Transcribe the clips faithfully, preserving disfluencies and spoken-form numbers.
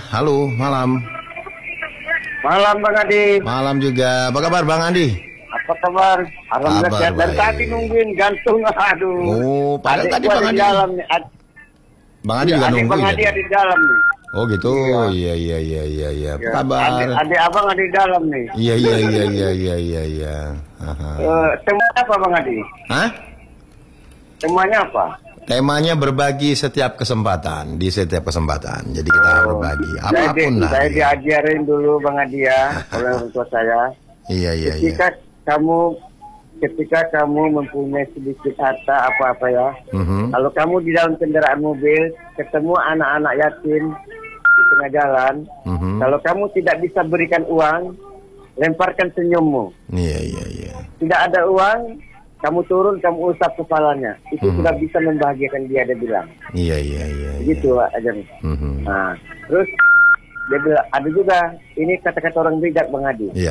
Halo, malam. Malam Bang Adi. Malam juga. Apa kabar Bang Adi? Apa kabar? Alhamdulillah sehat. Dari tadi nungguin gantung. Aduh. Oh, padahal tadi Bang Adi. Dalam nih. Ad... Bang Adi juga nungguin. Bang Adi ada di dalam nih. Oh gitu. Iya iya iya iya iya. Apa kabar? Adik, adik abang ada di dalam nih. Iya iya iya iya iya iya iya. Uh, temanya apa Bang Adi? Hah? Temanya apa? Temanya berbagi setiap kesempatan, di setiap kesempatan. Jadi kita oh, berbagi apapun saya, lah. Saya diajarin dulu Bang Adi ya oleh orang tua saya. Iya iya ketika iya. kamu ketika kamu mempunyai sedikit harta apa-apa ya. Mm-hmm. Kalau kamu di dalam kendaraan mobil ketemu anak-anak yatim di tengah jalan, mm-hmm. kalau kamu tidak bisa berikan uang, lemparkan senyummu. Iya iya iya. Tidak ada uang, kamu turun, kamu usap kepalanya. Itu mm-hmm. sudah bisa membahagiakan dia, dia bilang. Iya iya iya. Begitu aja nih. Mm-hmm. Nah, terus dia bilang ada juga ini kata-kata orang bijak Bang Adi. Iya.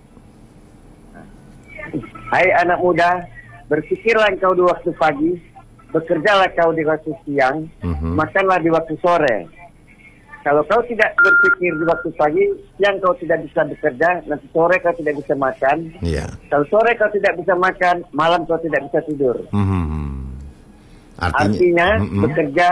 Hai anak muda, berpikirlah engkau di waktu pagi, bekerjalah kau di waktu siang, mm-hmm. makanlah di waktu sore. Kalau kau tidak berpikir di waktu pagi, siang kau tidak bisa bekerja, nanti sore kau tidak bisa makan. Yeah. Kalau sore kau tidak bisa makan, malam kau tidak bisa tidur. Mm-hmm. Artinya, Artinya mm-hmm. bekerja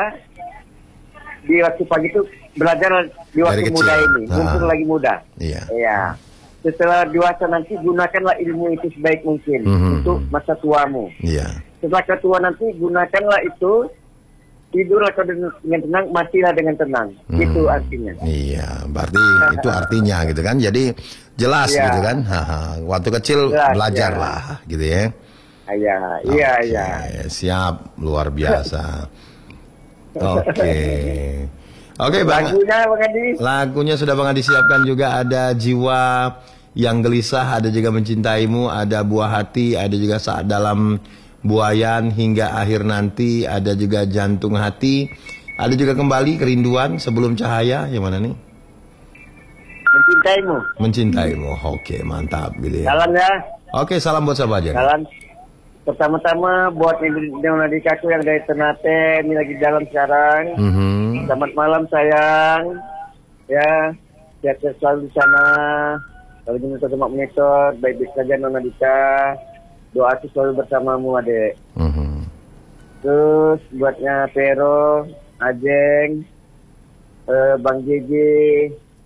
di waktu pagi itu belajar di waktu muda ini, mumpung lagi muda. Iya. Yeah. Setelah dewasa nanti gunakanlah ilmu itu sebaik mungkin mm-hmm. untuk masa tuamu. Iya. Setelah ketua nanti gunakanlah itu, tidurlah kau dengan tenang, matilah dengan tenang. Mm. Itu artinya. Iya, berarti itu artinya gitu kan. Jadi jelas ya. Gitu kan. Haha. Waktu kecil jelas, belajarlah ya. Gitu ya. Iya, iya, okay. iya. Siap, luar biasa. Oke. Okay. Oke, okay, Bang. Lagunya Bang Adi. Lagunya sudah Bang Adi siapkan juga. Ada Jiwa Yang Gelisah, ada juga Mencintaimu, ada Buah Hati, ada juga Saat Dalam Buayan, Hingga Akhir Nanti, ada juga Jantung Hati, ada juga Kembali, Kerinduan, Sebelum Cahaya. Yang mana nih? Mencintaimu. Mencintaimu. Oke, okay, mantap gitu ya. Salam ya. Oke, okay, salam buat siapa aja. Salam. Pertama-tama buat ibu adikaku yang dari Ternate ini lagi jalan sekarang. Mm-hmm. Selamat malam sayang. Ya, sehat selalu di sana. Kalau jumpa sama monitor, baik-baik saja Nona Dika. Doa selalu bersamamu adek. Mm-hmm. Terus buatnya Pero, Ajeng, eh, Bang Jeje,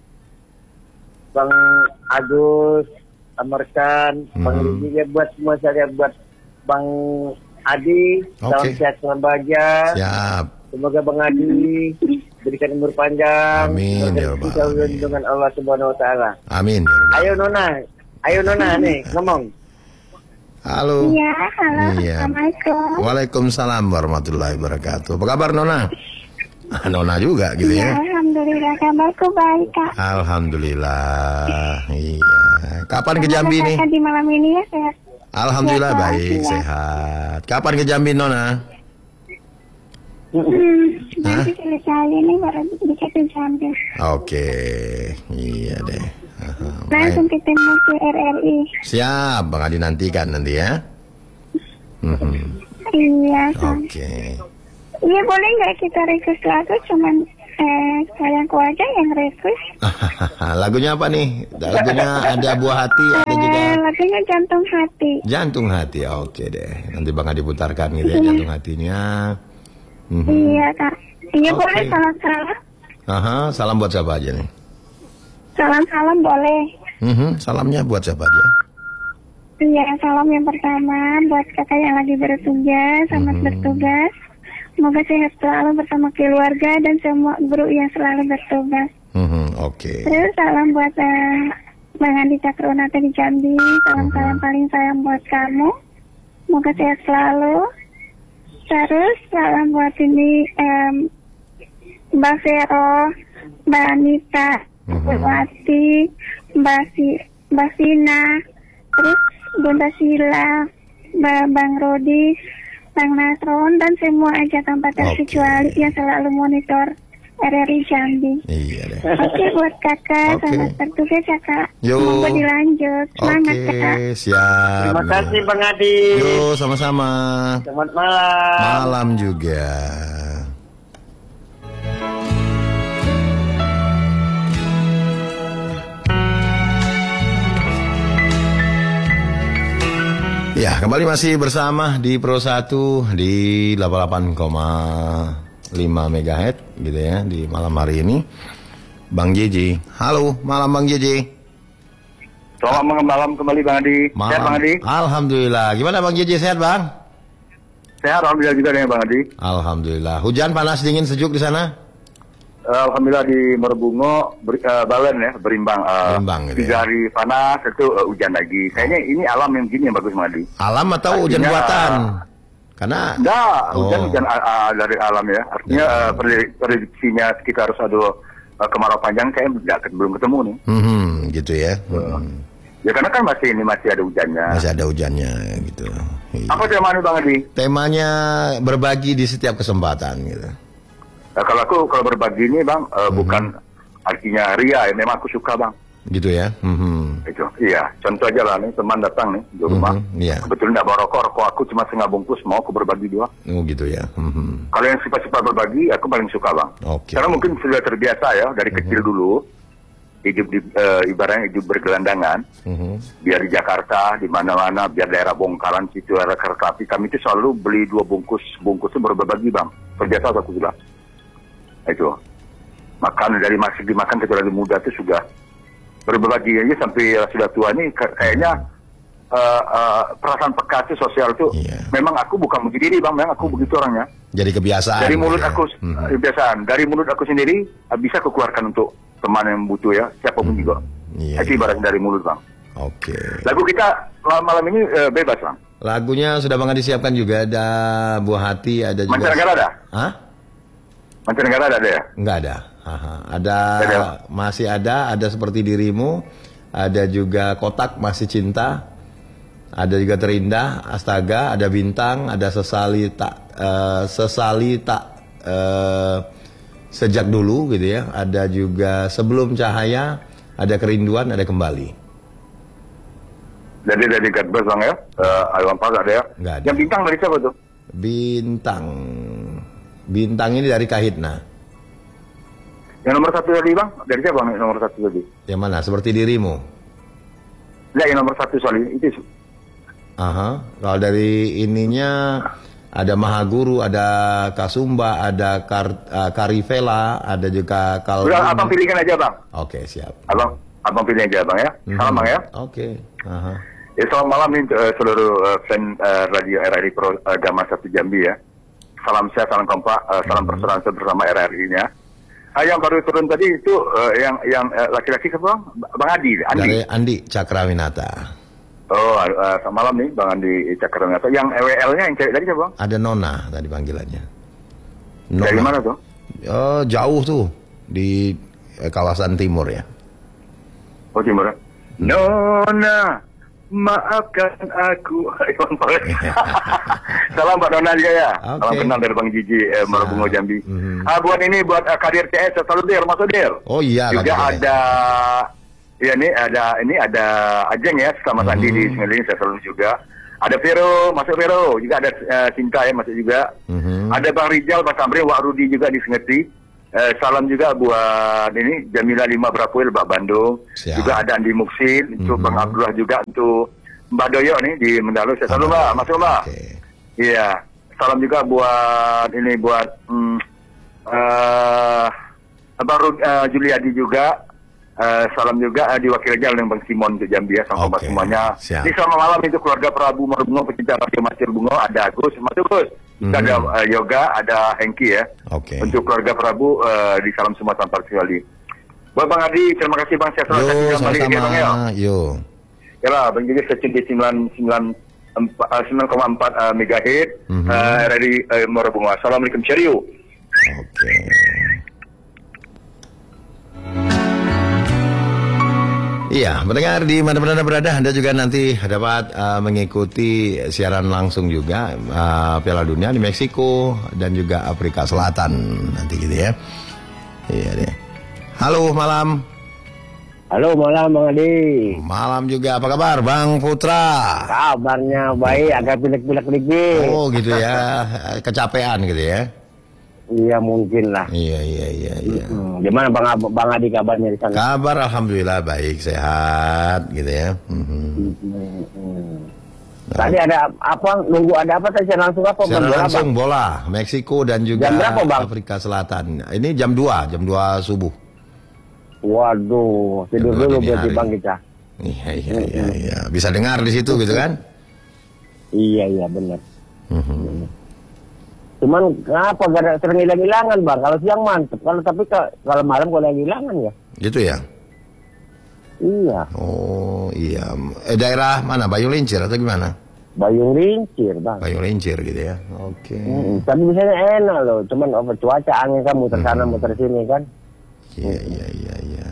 Bang Agus, Amarkan, mm-hmm. Bang Jeje ya buat semua saya buat Bang Adi, okay. Salam sehat, salam bahagia. Siap. Semoga Bang Adi berikan umur panjang. Amin ya Rabbal Alamin. Dengan Allah Subhanahu Wa Taala. Amin. Ya ayo Nona, ayo Nona nih ngomong. Halo. Iya, halo. Iya. Assalamualaikum. Waalaikumsalam warahmatullahi wabarakatuh. Apa kabar Nona? Nona juga gitu ya. Ya, alhamdulillah kabarku baik Kak. Alhamdulillah. Iya. Kapan ke Jambi nih? Di malam ini ya sehat. Alhamdulillah ya, baik, ya. sehat. Kapan ke Jambi, Nona? Hmm, nanti selesai ini baru bisa ke Jambi. Oke, iya deh. Langsung ketemu ke R R I. Siap, Bang Adi nantikan nanti ya. Mm-hmm. Iya. Oke. Okay. Iya boleh nggak kita request lagu cuman eh sayangku aja yang request. Lagunya apa nih? Lagunya ada Buah Hati, ada juga. Eh, lagunya Jantung Hati. Jantung Hati, oke deh. Nanti Bang Adi putarkan gitu ya iya. Jantung Hatinya. Mm-hmm. Iya Kak. Iya okay. Boleh salam-salam. Aha, salam buat siapa aja nih? Salam-salam boleh. Mm-hmm. Salamnya buat siapa aja? Iya, salam yang pertama buat kakak yang lagi bertugas, selamat mm-hmm. bertugas. Semoga sehat selalu bersama keluarga dan semua guru yang selalu bertugas. Mm-hmm, Oke. Okay. Terus salam buat uh, Bang Andi Cakronata di Jambi. Salam-salam mm-hmm. paling sayang buat kamu. Semoga sehat selalu. Terus salam buat ini um, Mbak Vero, Mbak Anita, mm-hmm. Mbak Wati, Mbak, si, Mbak Sina, terus Bunda Sila, Mbak Bang Rodi, Bang Nasron, dan semua aja tanpa terkecuali okay. yang selalu monitor R R I Jambi. Iya deh. Oke okay, buat kakak, okay. Selamat bertugas ya kak. Yo. Semoga dilanjut. Semangat okay, kakak. Siap. Terima kasih Bang Adi. Yo, sama-sama. Selamat malam. Malam juga. Ya, kembali masih bersama di Pro satu di delapan puluh delapan koma lima megahertz gitu ya di malam hari ini. Bang Jeje. Halo, malam Bang Jeje. Selamat malam kembali Bang Adi. Malam. Sehat Bang Adi? Alhamdulillah. Gimana Bang Jeje, sehat Bang? Sehat alhamdulillah juga dengan Bang Adi. Alhamdulillah. Hujan, panas, dingin, sejuk di sana? Alhamdulillah di Merebungo ber, uh, balen ya, berimbang. Uh, Berimbang gitu tiga ya. hari panas, itu uh, hujan lagi. Kayaknya ini alam yang gini yang bagus Bang Adi. Alam atau hujan Artinya, buatan? Karena Enggak, hujan Oh. hujan uh, uh, dari alam ya. Artinya uh, predik- prediksinya sekitar harus ada uh, kemarau panjang kayaknya nggak ket- belum ketemu nih. hmm, gitu ya. Hmm. Ya karena kan masih ini masih ada hujannya. Masih ada hujannya gitu. Iya. Apa tema nih Bang Adi? Temanya berbagi di setiap kesempatan gitu. Uh, kalau aku kalau berbagi ini Bang uh, Mhm. bukan artinya ria ya, memang aku suka Bang. Gitu ya. Hmm. Itu, iya. Contoh aja lah nih, teman datang nih di rumah. Mhm, iya. Kebetulan nggak bawa rokok, rokok aku cuma setengah bungkus, mau aku berbagi dua. Oh gitu ya. Hmm. Kalau yang sifat-sifat berbagi, aku paling suka Bang. Oke. Karena mungkin sudah terbiasa ya, dari kecil dulu, hidup di, eh, ibaratnya hidup bergelandangan. Mhm. Biar di Jakarta, di mana-mana, biar daerah Bongkaran, situ daerah kereta api, kami itu selalu beli dua bungkus, bungkus itu baru berbagi Bang. Terbiasa aku bilang. Itu. Makan dari masih dimakan ketika lagi muda itu sudah berbagi aja sampai sudah tua ini kayaknya uh, uh, perasaan peka itu sosial itu Iya. memang aku bukan begitu diri Bang, memang aku begitu orangnya. Jadi kebiasaan. Dari mulut gitu ya. aku Mhm. uh, kebiasaan, dari mulut aku sendiri uh, bisa aku keluarkan untuk teman yang butuh ya, siapapun juga. Iya, Itu iya. ibarat dari mulut Bang. Oke. Lagu kita malam, malam ini uh, bebas Bang. Lagunya sudah Bang disiapkan juga, ada Buah Hati, ada juga. Mancanegara ada? Hah? Mancanegara ada ya? Enggak ada. Aha. Ada, Ada. masih ada, ada Seperti Dirimu, ada juga Kotak Masih Cinta, ada juga Terindah, Astaga, ada Bintang, ada Sesali Tak, eh, Sesali Tak eh, Sejak Dulu gitu ya, ada juga Sebelum Cahaya, ada Kerinduan, ada Kembali. Jadi dari Godbless Bang ya? Uh, Iwan Fals ada ya? Nggak ada. Yang bintang dari siapa tuh? Bintang, Bintang ini dari Kahitna. Yang nomor satu tadi Bang? Dari siapa Bang yang nomor satu tadi? Yang mana? Seperti Dirimu. Enggak, yang nomor satu soal itu. Aha. Kalau dari ininya ada Mahaguru, ada Kasumba, ada Kar, uh, Karivela, ada juga Kalbun. Udah abang pilihkan aja Bang. Oke, siap. Abang, abang pilih aja Bang ya. Mhm. Salam Bang ya. Oke. Aha. Ya selamat malam nih uh, seluruh uh, fan uh, radio R R I Pro Agama satu Jambi ya. Salam sehat, salam kompak, uh, salam persaudaraan bersama R R I-nya. Ah, yang baru turun tadi itu uh, yang yang uh, laki-laki siapa Bang? Bang Adi, Andi. Dari Andi Cakrawinata. Oh, uh, selamat malam nih Bang Andi Cakrawinata. Yang E W L-nya yang cewek tadi siapa Bang? Ada Nona tadi panggilannya. Dari mana tuh? Oh, jauh tuh di eh, kawasan timur ya. Oh, timur. ya? Nona, maafkan aku. Iwan Fals. Salam Pak Nona juga ya. Oke. Salam kenal dari Bang Jiji eh, Merebungo Jambi. Mhm. Ah, buat ini buat uh, Kadir C S selalu dir, masuk dir. Oh iya, Juga Kadir C S. ada ya ini ada ini ada Ajeng ya sama Sandi Mhm. di Singeling saya selalu juga. Ada Vero, masuk Vero. Juga ada uh, Cinta ya masuk juga. Mhm. Ada Bang Rijal, Mas Amri, Wak Rudi juga di Sengeti. Eh, salam juga buat ini Jamila Lima Brapuil, Mbak Bandung. Siap. Juga ada Andi Muksin, untuk Mhm. Bang Abdullah juga, untuk Mbak Doyo nih di Mendalu. Saya selalu Mbak, masuk Mbak. Oke. Iya. Salam juga buat ini buat hmm, eh Abang Rud, eh, Juliadi juga. Eh, salam juga eh, diwakili aja oleh Bang Simon untuk Jambi ya, sama Oke, semuanya. siap. Ini selamat malam itu keluarga Prabu Merebungo, pecinta Radio Masjid Bungo, ada Agus, masuk Gus. Juga Mhm. ada eh, Yoga, ada Hengki ya. Oke. Untuk keluarga Prabu eh, di salam semua tanpa kecuali. Buat Bang Adi, terima kasih Bang. Saya selalu Yo, kasih kembali ya, Bang ya. sama-sama. Yo. Ya lah, Bang Jadi stasiun di sembilan koma empat uh, megahertz Mhm. uh, dari uh, Merebungo. Assalamualaikum, cheerio. Oke. Iya, mendengar di mana-mana Anda berada, Anda juga nanti dapat uh, mengikuti siaran langsung juga uh, Piala Dunia di Meksiko dan juga Afrika Selatan nanti gitu ya. Iya deh. Halo, malam. Halo malam Bang Adi. Malam juga, apa kabar Bang Putra? Kabarnya baik, agak pilek-pilek dikit. Oh gitu ya, kecapean gitu ya. Iya mungkin lah. Iya, iya, iya, iya. Hmm, gimana Bang Ab- Bang Adi kabarnya di sana? Kabar alhamdulillah baik, sehat gitu ya. Mhm. Hmm, hmm. Tadi ada apa? Nunggu ada apa tadi? Langsung apa? Secara Bola, langsung Bang? bola, Meksiko dan juga Jam berapa, Bang? Afrika Selatan. Ini jam dua, jam dua subuh. Waduh, tidur Jam dua dulu dini berarti hari. Bang kita. Iya, iya, iya, iya. Bisa dengar di situ gitu kan? Iya, iya benar. Mhm. Cuman kenapa gak ada sering hilang-hilangan Bang? Kalau siang mantep, kalau tapi ke- kalau malam kalau hilang-hilangan ya. Gitu ya? Iya, Oh, iya. Eh, daerah mana? Bayu Lincir atau gimana? Bayung Rincir Bang. Bayu Lincir gitu ya. Oke. Mm, tapi misalnya enak loh, cuman apa cuaca angin kan muter sana muter sini kan. Iya, iya, iya, iya.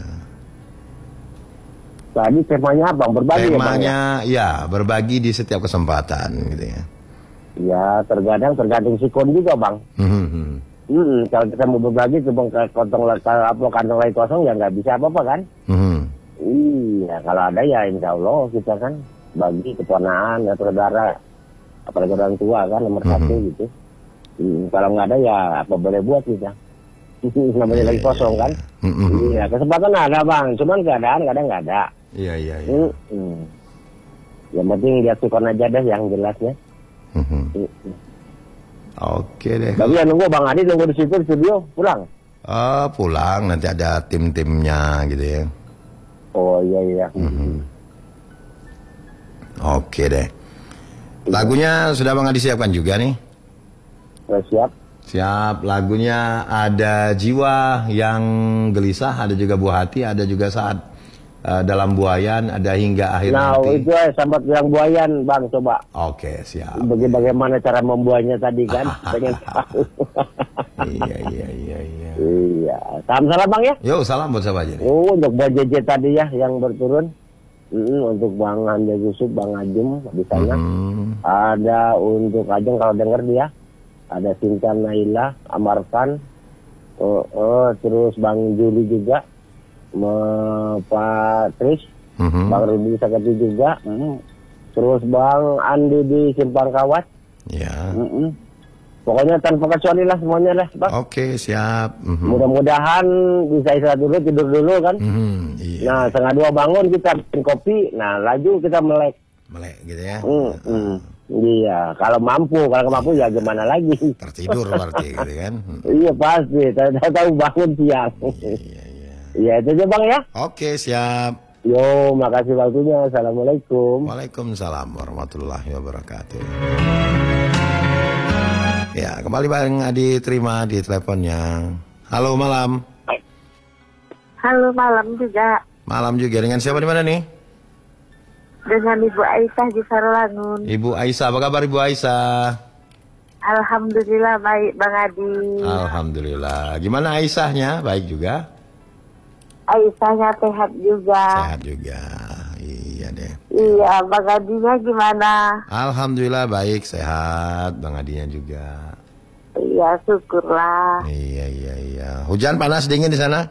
Tadi temanya apa? Berbagi ya Bang? Temanya ya berbagi di setiap kesempatan gitu ya. Ya terkadang tergantung sikon juga Bang. Mhm. Hmm, kalau kita mau berbagi cuma ke kantong kalau apa kantong lain kosong ya nggak bisa apa-apa kan? Mhm. Iya, kalau ada ya insya Allah kita kan bagi keponaan atau saudara, apalagi orang tua kan nomor Mhm. satu gitu. Hmm, kalau nggak ada ya apa boleh buat kita. Namanya lagi kosong kan? Mhm. Iya, kesempatan ada Bang, cuman keadaan kadang nggak ada. Iya, iya, iya. Hmm, hmm. Yang penting lihat sikon aja deh yang jelasnya. Mhm. Hmm. Oke deh. Tapi ya nunggu Bang Adi nunggu di situ di studio pulang. Oh, pulang nanti ada tim-timnya gitu ya. Oh iya iya. Oke deh. Lagunya sudah Bang Adi siapkan juga nih. Sudah siap. Siap, lagunya ada jiwa yang gelisah, ada juga buah hati, ada juga saat uh, dalam buayan, ada hingga akhir Nah nanti. itu ya sambat yang buayan Bang coba. Oke, siap. Baga- Bagaimana cara membuahnya tadi kan? Pengen tahu. Iya, iya, iya, iya. Iya. Salam salam Bang ya. Yo, salam buat siapa aja nih? Oh untuk Bang J J tadi ya yang berturun. Mm, untuk Bang Handa Yusuf, Bang Ajum di sana. Hmm. Ada untuk Ajeng kalau denger dia. Ada Sintan Naila, Amarkan. Oh, oh, terus Bang Juli juga. Me- Pak Tris. Mhm. Bang Rudi Sakati juga. Mm. Terus Bang Andi di Simpang Kawat. Ya. Mm-mm. Pokoknya tanpa kecuali lah semuanya lah Bang. Oke, siap. Mhm. Mudah-mudahan bisa istirahat dulu, tidur dulu kan. Mhm, iya. Nah setengah dua bangun kita bikin kopi. Nah laju kita melek. Melek gitu ya. Mm, mm. Iya, kalau mampu, kalau nggak mampu ya gimana lagi. Tertidur berarti gitu kan. Hmm. Iya pasti, tahu-tahu bangun siang. Iya, iya, iya. Iya itu aja Bang ya. Oke, siap. Yo, makasih waktunya. Assalamualaikum. Waalaikumsalam warahmatullahi wabarakatuh. Ya, kembali Bang Adi, terima di teleponnya. Halo, malam. Halo malam juga Malam juga. Dengan siapa di mana nih? dengan Ibu Aisyah di Sarolangun. Ibu Aisyah. Apa kabar Ibu Aisyah? Alhamdulillah baik Bang Adi. Alhamdulillah. Gimana Aisyahnya? Baik juga? Aisyahnya sehat juga. Sehat juga. Iya deh. Iya, Bang Adinya gimana? Alhamdulillah baik, sehat. Bang Adinya juga. Iya, syukurlah. Iya, iya, iya. Hujan panas dingin di sana?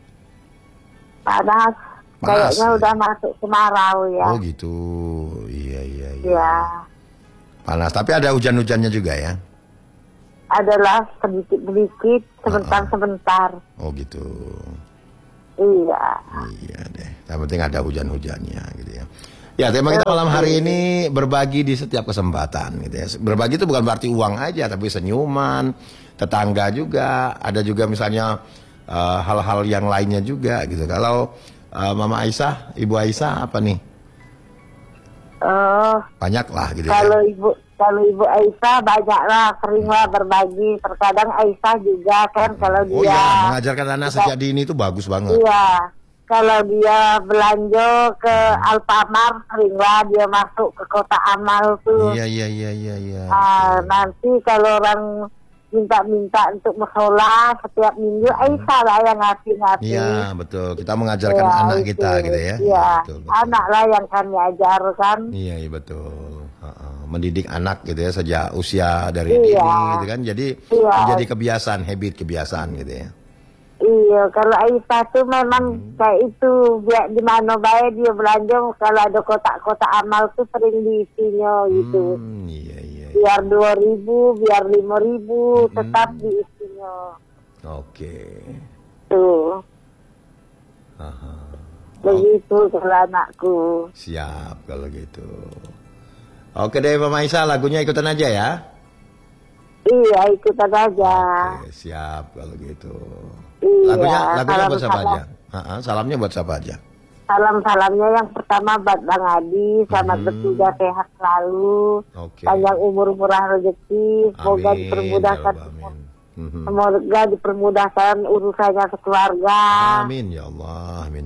Panas. Panas. Kayaknya udah masuk kemarau ya. Oh gitu. Iya, iya, iya. Iya. Panas, tapi ada hujan-hujannya juga ya? Adalah sedikit-sedikit, sebentar-sebentar. Oh gitu. Iya. Iya deh. Yang penting ada hujan-hujannya gitu ya. Ya, tema kita malam hari ini berbagi di setiap kesempatan gitu ya. Berbagi itu bukan berarti uang aja, tapi senyuman, tetangga juga, ada juga misalnya uh, hal-hal yang lainnya juga gitu. Kalau uh, Mama Aisyah, Ibu Aisyah apa nih? Oh, Banyak lah gitu kalau ya. Ibu kalau Ibu Aisyah banyaklah, seringlah berbagi. Terkadang Aisyah juga kan kalau Oh dia iya, mengajarkan anak sejak dini itu bagus banget. Iya, kalau dia belanja ke Alfamart, seringlah dia masuk ke kota amal tuh. Iya, iya, iya, iya, iya. Ah, nanti kalau orang minta-minta untuk musola setiap minggu, Aisyah lah yang ngasih-ngasih. Iya, betul. Kita mengajarkan Iya, anak itu. kita gitu ya. Iya, betul, betul. anak lah yang kami ajarkan. Iya, iya betul. Ha-ha. Mendidik anak gitu ya sejak usia dari Iya. dini gitu kan. Jadi Iya. menjadi kebiasaan, habit kebiasaan gitu ya. Iya, kalau Aisyah tuh memang Hmm. kayak itu, biar di mana baik dia belanja, kalau ada kotak-kotak amal tuh sering diisinya gitu. Hmm, iya, iya. iya. Biar dua ribu, biar lima ribu, Hmm. tetap diisinya. Oke. Tuh, Aha. begitu kalau anakku. Siap kalau gitu. Oke deh Mama Aisyah, lagunya ikutan aja ya. Iya, ikutan aja. Oke, siap kalau gitu. Iya, Lagunya lagunya salam, buat siapa salam. aja? Ha-ha, salamnya buat siapa aja? Salam-salamnya yang pertama buat Bang Adi, selamat Mhm. bertugas sehat selalu, Oke. panjang umur murah rezeki, semoga Amin, dipermudahkan, ya Allah, amin. Mhm. semoga dipermudahkan urusannya sekeluarga. Amin ya Allah, amin.